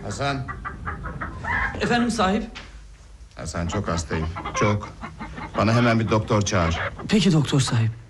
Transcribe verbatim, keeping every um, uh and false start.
Hasan. Efendim sahip? Hasan çok hastayım. Çok. Bana hemen bir doktor çağır. Peki doktor sahip.